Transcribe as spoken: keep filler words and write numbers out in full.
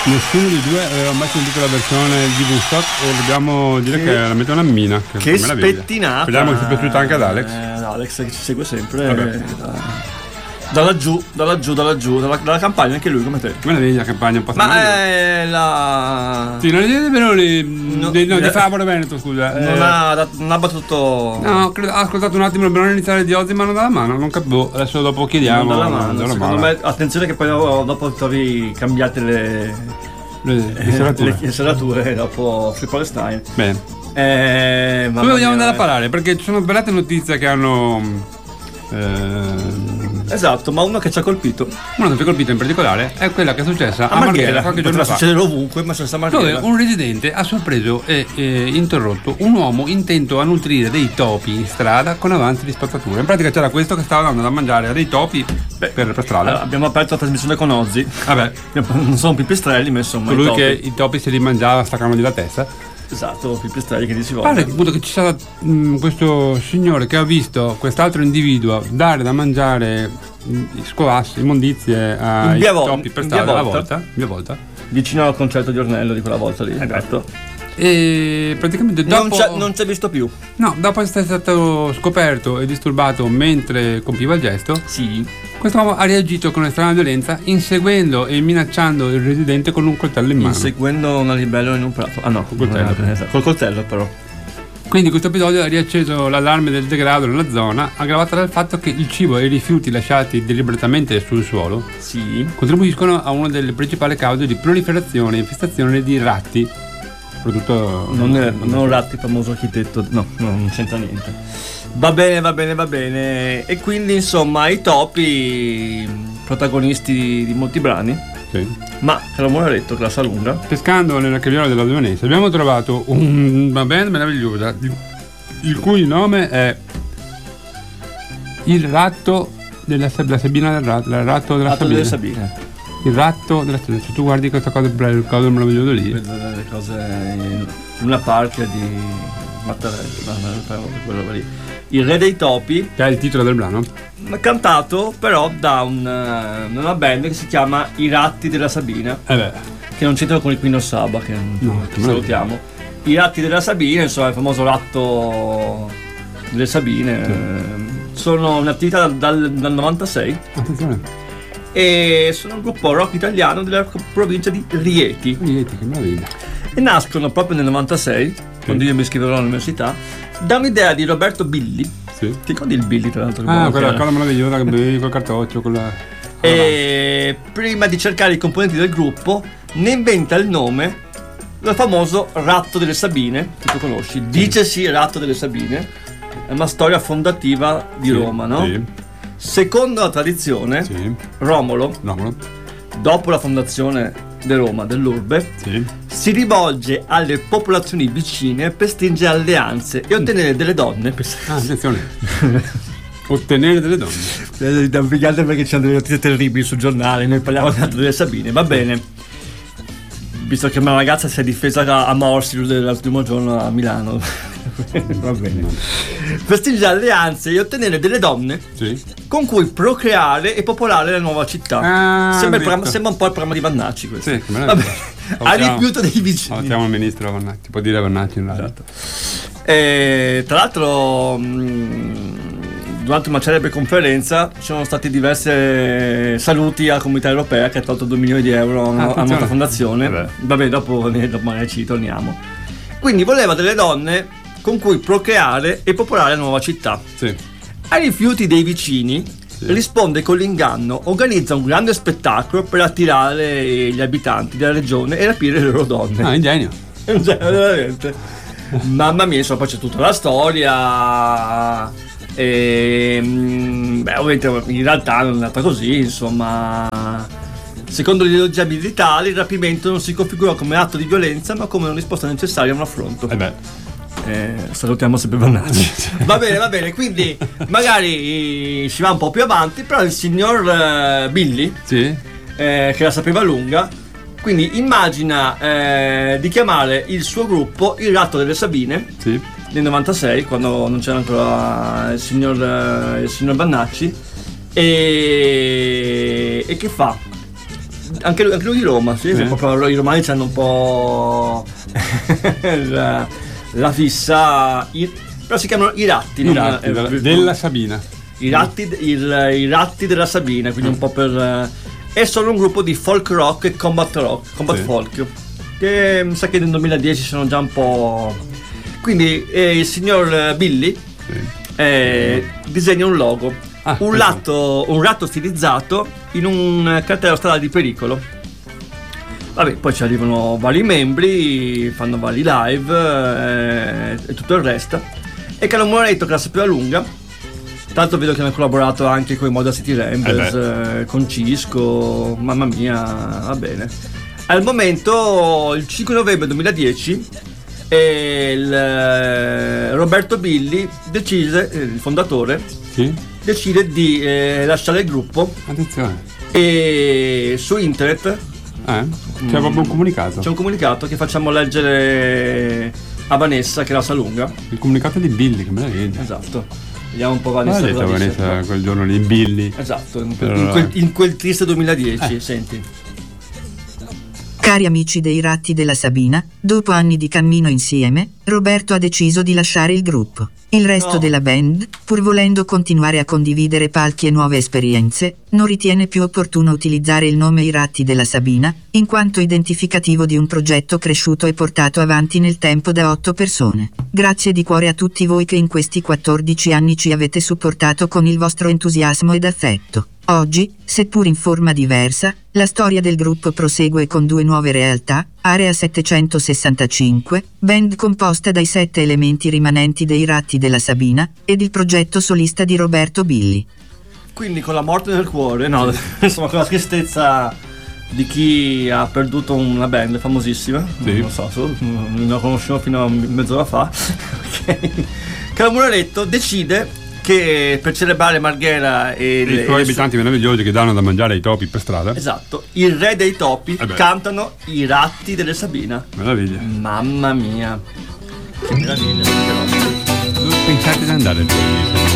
Nessuno di due aveva mai sentito la versione di Woodstock o dobbiamo dire che, che la mette una mina. Che, che spettinata. Speriamo che sia piaciuta anche ad Alex. Eh, Alex che ci segue sempre. Eh, da, da laggiù, da laggiù, da laggiù, dalla, dalla campagna anche lui come te. Come la vedi la campagna un po'? Ma è la... Sì, non è vero di, no, di, no, di Fabio Veneto, scusa. Non, eh. ha, non ha battuto... No, credo, ha ascoltato un attimo il brano iniziale di Ozzy ma non dalla mano, non capivo. Adesso dopo chiediamo. Non dalla mano, dalla secondo mano. me, attenzione che poi dopo trovi cambiate le... Le, le serrature. Le, le serrature dopo Free Palestine. Bene. Eh, Dove vogliamo andare a parlare? Perché ci sono svariate notizie che hanno... Eh, esatto, ma una che ci ha colpito. Una che ci ha colpito in particolare è quella che è successa a, a Marghera, qualche giorno fa. Succedere ovunque, ma senza Marghera. Dove un residente ha sorpreso e eh, interrotto un uomo intento a nutrire dei topi in strada con avanzi di spazzatura. In pratica c'era questo che stava andando a mangiare a dei topi Beh, per, per strada. Allora, abbiamo aperto la trasmissione con Ozzy. Vabbè, non sono pipistrelli, ma insomma. Colui i topi. che i topi se li mangiava staccandogli la testa. Esatto, pipistrelli che si Pare appunto che ci sia mh, questo signore che ha visto quest'altro individuo dare da mangiare mh, scolassi, immondizie ai vol- topi per strada alla volta, via volta, vicino al concerto di Ornello di quella volta lì. Esatto. E praticamente dopo non c'è, non c'è visto più. No, dopo essere stato scoperto e disturbato mentre compiva il gesto, sì, quest'uomo ha reagito con estrema violenza, inseguendo e minacciando il residente con un coltello in mano. Inseguendo una libellula in un prato. Ah no, col coltello. È, col coltello però. Quindi questo episodio ha riacceso l'allarme del degrado nella zona, aggravata dal fatto che il cibo e i rifiuti lasciati deliberatamente sul suolo sì. contribuiscono a una delle principali cause di proliferazione e infestazione di ratti. Soprattutto non, è, non Ratti, famoso architetto, no, no, non c'entra niente. Va bene, va bene, va bene. E quindi insomma i topi protagonisti di molti brani. Sì. Ma Ramone ha detto che la sa lunga. Pescando nella caviera della Dionese abbiamo trovato un, una band meravigliosa il cui nome è Il ratto della la Sabina del ratto, il ratto della ratto Sabina. Delle Sabine. Il ratto della Sabina. Se tu guardi questa cosa, il coso meraviglioso lì. Le cose in una parte di Mattarello, quello lì. Il re dei topi, che è il titolo del brano, cantato però da un, una band che si chiama I Ratti della Sabina, eh beh. che non c'entra con il Quino Saba, che, no, che salutiamo. I Ratti della Sabina, insomma, il famoso ratto delle Sabine, sì. eh, sono in attività dal, dal novantasei. Attenzione. E sono un gruppo rock italiano della provincia di Rieti. Rieti, che meraviglia. E nascono proprio nel novantasei, sì. quando io mi iscriverò all'università, da un'idea di Roberto Billi. Sì. Ti ricordi il Billi tra l'altro? Ah, quella cosa meravigliosa che bevi col cartoccio, con la... E prima di cercare i componenti del gruppo, ne inventa il nome del famoso Ratto delle Sabine, che tu conosci. Dicesi Ratto delle Sabine, è una storia fondativa di sì, Roma, no? Sì. Secondo la tradizione, sì. Romolo, Romolo, dopo la fondazione di Roma, dell'urbe, sì. si rivolge alle popolazioni vicine per stringere alleanze e ottenere delle donne. Ah, attenzione. Ottenere delle donne. Da brigate perché c'erano delle notizie terribili sul giornale, noi parliamo tanto delle Sabine, va bene. Visto che una ragazza si è difesa a morsi l'ultimo giorno a Milano. Va bene. Per stringere alleanze e ottenere delle donne, sì. con cui procreare e popolare la nuova città. Ah, sembra, programma, sembra un po' il programma di Vannacci questo. Sì, vabbè. A rifiuto dei vicini. Salutiamo il ministro Vannacci, si può dire Vannacci in radio. Esatto. E, tra l'altro mh, durante una celebre conferenza ci sono stati diversi saluti alla Comunità Europea che ha tolto due milioni di euro a una, a una fondazione. Vabbè, Vabbè dopo, dopo magari ci torniamo. Quindi voleva delle donne con cui procreare e popolare la nuova città. Sì. Ai rifiuti dei vicini sì. risponde con l'inganno, organizza un grande spettacolo per attirare gli abitanti della regione e rapire le loro donne. Ah, ingegno. Ingegno, veramente. Mamma mia, insomma, poi c'è tutta la storia. E, beh, ovviamente in realtà non è andata così, insomma. Secondo l'ideologia militare il rapimento non si configura come atto di violenza ma come una risposta necessaria a un affronto. Eh beh. Eh, salutiamo sempre Vannacci. Va bene, va bene, quindi magari si va un po' più avanti, però il signor uh, Billy, sì. eh, che la sapeva lunga, quindi immagina eh, di chiamare il suo gruppo Il Ratto delle Sabine, sì. nel novantasei, quando non c'era ancora il signor, uh, il signor Vannacci, e, e che fa? Anche lui, anche lui di Roma, sì, sì. Proprio i romani hanno un po' la, la fissa, i, però si chiamano i ratti, I non, ratti eh, della, della Sabina. I ratti, il, i ratti della Sabina, quindi mm. un po' per... E sono un gruppo di folk rock e combat rock, combat sì. folk, che mi sa che nel duemiladieci sono già un po'... Quindi eh, il signor Billy sì. eh, disegna un logo, ah, un, lato, un ratto stilizzato in un cartello stradale di pericolo. Vabbè, poi ci arrivano vari membri, fanno vari live eh, e tutto il resto. E che hanno un muretto che la sapeva lunga. Tanto vedo che hanno collaborato anche con i Moda City Ramblers, eh eh, con Cisco, mamma mia, va bene. Al momento, il cinque novembre duemiladieci, e il, eh, Roberto Billy decise, eh, il fondatore, sì? decide di eh, lasciare il gruppo. Attenzione. E su internet eh, c'è proprio un comunicato. C'è un comunicato che facciamo leggere a Vanessa, che la sa lunga. Il comunicato di Billy, che meraviglia. Esatto. Vediamo un po' Vanessa. Ha detto Vanessa quel giorno di Billy. Esatto, in quel, in quel, in quel triste duemiladieci, eh. Senti. Cari amici dei Ratti della Sabina, dopo anni di cammino insieme, Roberto ha deciso di lasciare il gruppo. Il resto no. della band, pur volendo continuare a condividere palchi e nuove esperienze, non ritiene più opportuno utilizzare il nome I Ratti della Sabina, in quanto identificativo di un progetto cresciuto e portato avanti nel tempo da otto persone. Grazie di cuore a tutti voi che in questi quattordici anni ci avete supportato con il vostro entusiasmo ed affetto. Oggi, seppur in forma diversa, la storia del gruppo prosegue con due nuove realtà, Area settecentosessantacinque, band composta dai sette elementi rimanenti dei Ratti della Sabina, ed il progetto solista di Roberto Billy. Quindi con la morte nel cuore, no, insomma con la tristezza di chi ha perduto una band famosissima, sì. non so, non la conoscevo fino a mezz'ora fa, okay. Calamureretto decide che per celebrare Marghera e, e le, i suoi abitanti su... meravigliosi che danno da mangiare ai topi per strada. Esatto, il re dei topi eh cantano I Ratti delle Sabina. Meraviglia. Mamma mia, che meraviglia. Pensate di andare a